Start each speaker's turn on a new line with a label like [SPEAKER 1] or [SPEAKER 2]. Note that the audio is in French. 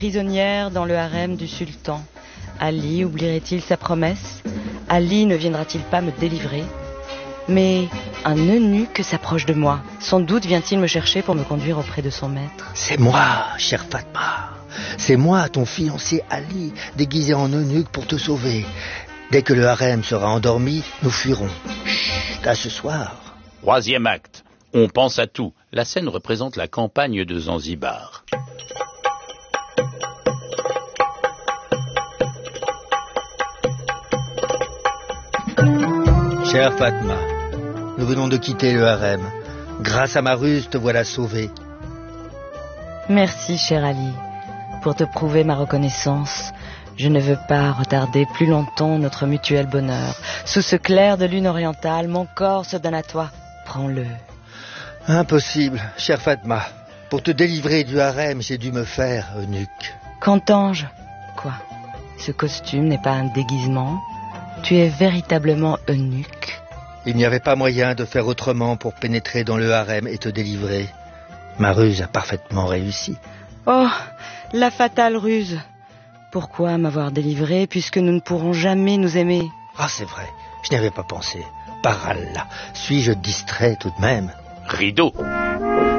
[SPEAKER 1] Prisonnière dans le harem du sultan. Ali oublierait-il sa promesse? Ali ne viendra-t-il pas me délivrer? Mais un eunuque s'approche de moi. Sans doute vient-il me chercher pour me conduire auprès de son maître.
[SPEAKER 2] C'est moi, chère Fatma. C'est moi, ton fiancé Ali, déguisé en eunuque pour te sauver. Dès que le harem sera endormi, nous fuirons. Chut, à ce soir.
[SPEAKER 3] Troisième acte. On pense à tout. La scène représente la campagne de Zanzibar.
[SPEAKER 2] Chère Fatma, nous venons de quitter le harem. Grâce à ma ruse, te voilà sauvée.
[SPEAKER 1] Merci, cher Ali. Pour te prouver ma reconnaissance, je ne veux pas retarder plus longtemps notre mutuel bonheur. Sous ce clair de lune orientale, mon corps se donne à toi. Prends-le.
[SPEAKER 2] Impossible, chère Fatma. Pour te délivrer du harem, j'ai dû me faire eunuque.
[SPEAKER 1] Qu'entends-je? Quoi? Ce costume n'est pas un déguisement? Tu es véritablement eunuque?
[SPEAKER 2] Il n'y avait pas moyen de faire autrement pour pénétrer dans le harem et te délivrer. Ma ruse a parfaitement réussi.
[SPEAKER 1] Oh, la fatale ruse! Pourquoi m'avoir délivré puisque nous ne pourrons jamais nous aimer?
[SPEAKER 2] Ah, c'est vrai, je n'y avais pas pensé. Par Allah, suis-je distrait tout de même?
[SPEAKER 3] Rideau.